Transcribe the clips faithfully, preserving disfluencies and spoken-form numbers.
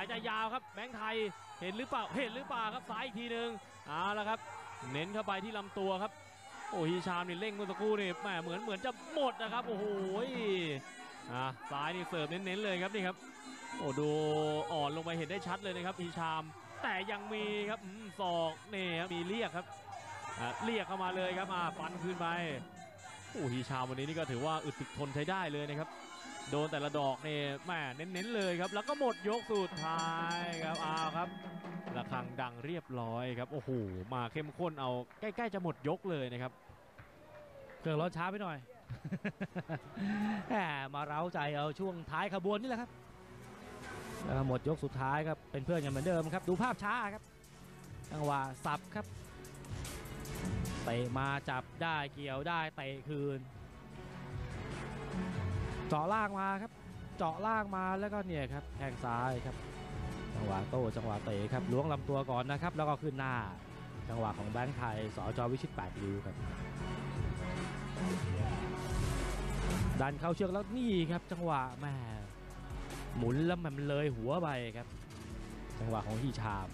ายจะยาวครับแบงค์ไทยเห็นหรือเปล่าเห็นหรือเปล่าครับซ้ายอีกทีหนึ่งเอาละครับเน้นเข้าไปที่ลำตัวครับโอ้ฮิชามนี่เร่งเมื่อสักครู่นี่แหมเหมือนเหมือนจะหมดนะครับโอ้โหอ่าซ้ายนี่เสิร์ฟเน้นๆเลยครับนี่ครับโอ้ดูอ่อนลงไปเห็นได้ชัดเลยนะครับฮิชามแต่ยังมีครับศอกนี่ครับมีเรียกครับเรียกเข้ามาเลยครับอ่าฟันคืนไปโอ้ฮิชามวันนี้นี่ก็ถือว่าอึดถึกทนใช้ได้เลยนะครับโดนแต่ละดอกนี่แหมเน้นๆเลยครับแล้วก็หมดยกสุดท้ายครับอ้าวครับระฆังดังเรียบร้อยครับโอ้โหมาเข้มข้นเอาใกล้ๆจะหมดยกเลยนะครับเครื่องร้อนช้าไปหน่อย แหมมาเร้าใจเอาช่วงท้ายขบวนนี่แหละครับแล้วหมดยกสุดท้ายครับเป็นเพื่อนกันเหมือนเดิมครับดูภาพช้าครับจังหวะสับครับเตะมาจับได้เกี่ยวได้เตะคืนเจาะล่างมาครับเจาะล่างมาแล้วก็เนี่ยครับแข้งซ้ายครับจังหวะโต้จังหวะเตะครับล้วงลำตัวก่อนนะครับแล้วก็ขึ้นหน้าจังหวะของแบงค์ไทยสจ.วิชิตแปดริ้วครับดันเข้าเชือกแล้วนี่ครับจังหวะแม่หมุนแล้วมันเลยหัวไปครับจังหวะของฮิชาม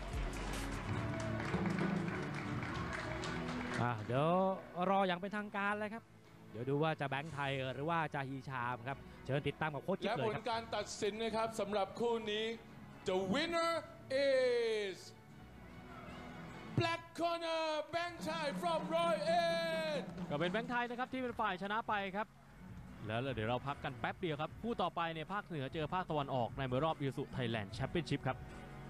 อ่ะเดี๋ยวรออย่างเป็นทางการเลยครับเดี๋ยวดูว่าจะแบงค์ไทยหรือว่าจะฮีชามครับเชิญติดตามกับโค้ชจิ๊บเลยครับและผลการตัดสินนะครับสำหรับคู่นี้ the winner is black corner แบงค์ไทย from ร้อยเอ็ดก็เป็นแบงค์ไทยนะครับที่เป็นฝ่ายชนะไปครับแล้วเดี๋ยวเราพักกันแป๊บเดียวครับคู่ต่อไปในภาคเหนือเจอภาคตะวันออกในมวยรอบยูสุไทยแลนด์แชมเปี้ยนชิพครับ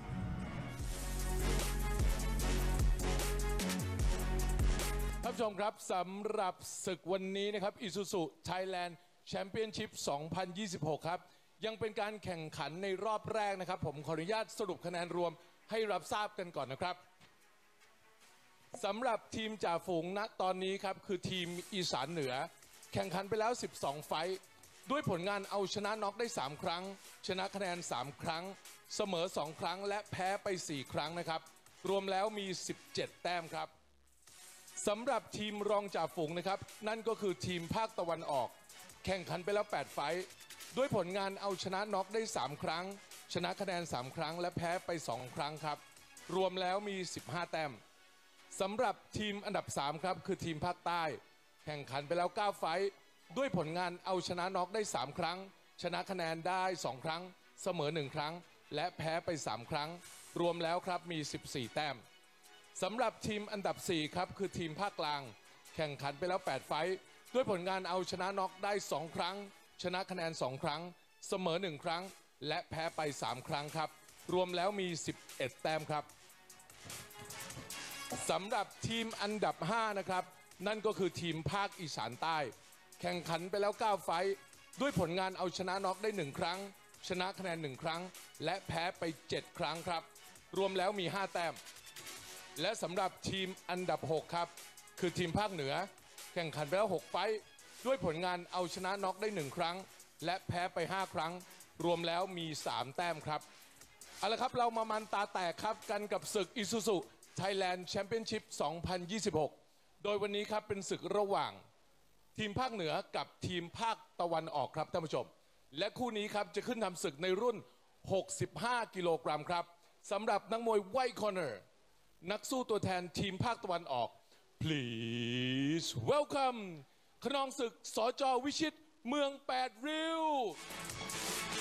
ท่านผู้ชมครับสำหรับศึกวันนี้นะครับ Isuzu Thailand Championship สองพันยี่สิบหก ครับยังเป็นการแข่งขันในรอบแรกนะครับผมขออนุญาตสรุปคะแนนรวมให้รับทราบกันก่อนนะครับสำหรับทีมจ่าฝูงณตอนนี้ครับคือทีมอีสานเหนือแข่งขันไปแล้วสิบสองไฟต์ด้วยผลงานเอาชนะน็อกได้สามครั้งชนะคะแนนสามครั้งเสมอสองครั้งและแพ้ไปสี่ครั้งนะครับรวมแล้วมีสิบเจ็ดแต้มครับสำหรับทีมรองจ่าฝูงนะครับนั่นก็คือทีมภาคตะวันออกแข่งขันไปแล้วแปดไฟต์ด้วยผลงานเอาชนะน็อกได้สามครั้งชนะคะแนนสามครั้งและแพ้ไปสองครั้งครับรวมแล้วมีสิบห้าแต้มสำหรับทีมอันดับสามครับคือทีมภาคใต้แข่งขันไปแล้วเก้าไฟต์ด้วยผลงานเอาชนะน็อกได้สามครั้งชนะคะแนนได้สองครั้งเสมอหนึ่งครั้งและแพ้ไปสามครั้งรวมแล้วครับมีสิบสี่แต้มสำหรับทีมอันดับสี่ครับคือทีมภาคกลางแข่งขันไปแล้วแปดไฟต์ด้วยผลงานเอาชนะน็อกได้สองครั้งชนะคะแนนสองครั้งเสมอหนึ่งครั้งและแพ้ไปสามครั้งครับรวมแล้วมีสิบเอ็ดแต้มครับสำหรับทีมอันดับห้านะครับนั่นก็คือทีมภาคอีสานใต้แข่งขันไปแล้วเก้าไฟต์ด้วยผลงานเอาชนะน็อกได้หนึ่งครั้งชนะคะแนนหนึ่งครั้งและแพ้ไปเจ็ดครั้งครับรวมแล้วมีห้าแต้มและสำหรับทีมอันดับหกครับคือทีมภาคเหนือแข่งขันไปแล้วหกไฟต์ด้วยผลงานเอาชนะน็อกได้หนึ่งครั้งและแพ้ไปห้าครั้งรวมแล้วมีสามแต้มครับเอาละครับเรามามันตาแตกครับกันกับศึก Isuzu Thailand Championship สองพันยี่สิบหก โดยวันนี้ครับเป็นศึกระหว่างทีมภาคเหนือกับทีมภาคตะวันออกครับท่านผู้ชมและคู่นี้ครับจะขึ้นทำศึกในรุ่นหกสิบห้ากิโลกรัมครับสำหรับนักมวย White Corner นักสู้ตัวแทนทีมภาคตะวันออก please welcome ขนองศึกสจ.วิชิตเมืองแปดริ้ว